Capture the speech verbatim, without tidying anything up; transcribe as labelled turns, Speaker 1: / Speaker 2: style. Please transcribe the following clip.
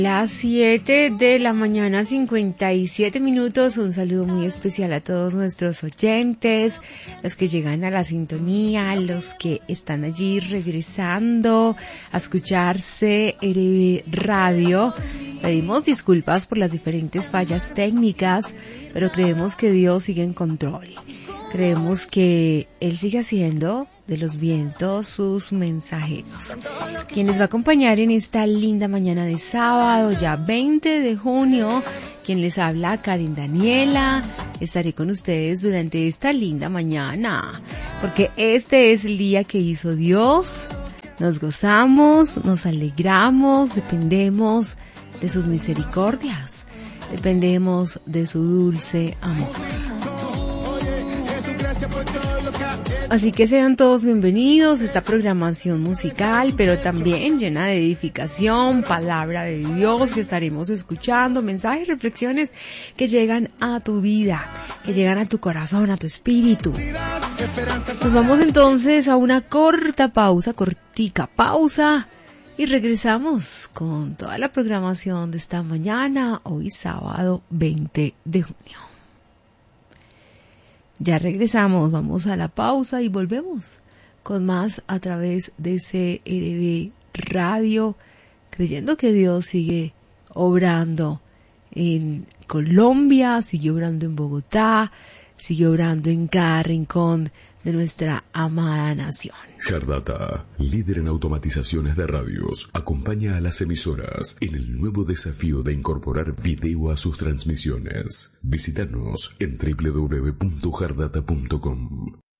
Speaker 1: Las siete de la mañana, cincuenta y siete minutos. Un saludo muy especial a todos nuestros oyentes, los que llegan a la sintonía, los que están allí regresando a escucharse R B Radio. Pedimos disculpas por las diferentes fallas técnicas, pero creemos que Dios sigue en control. Creemos que Él sigue haciendo de los vientos sus mensajeros. Quien les va a acompañar en esta linda mañana de sábado, ya veinte de junio, quien les habla, Karen Daniela. Estaré con ustedes durante esta linda mañana, porque este es el día que hizo Dios. Nos gozamos, nos alegramos, dependemos de sus misericordias, dependemos de su dulce amor. Así que sean todos bienvenidos a esta programación musical, pero también llena de edificación, palabra de Dios que estaremos escuchando, mensajes, reflexiones que llegan a tu vida, que llegan a tu corazón, a tu espíritu. Nos vamos entonces a una corta pausa, cortica pausa, y regresamos con toda la programación de esta mañana, hoy sábado veinte de junio. Ya regresamos, vamos a la pausa y volvemos con más a través de C R B Radio, creyendo que Dios sigue obrando en Colombia, sigue obrando en Bogotá, sigue obrando en cada rincón de nuestra amada nación.
Speaker 2: Herdata, líder en automatizaciones de radios, acompaña a las emisoras en el nuevo desafío de incorporar video a sus transmisiones. Visítanos en doble u doble u doble u punto herdata punto com.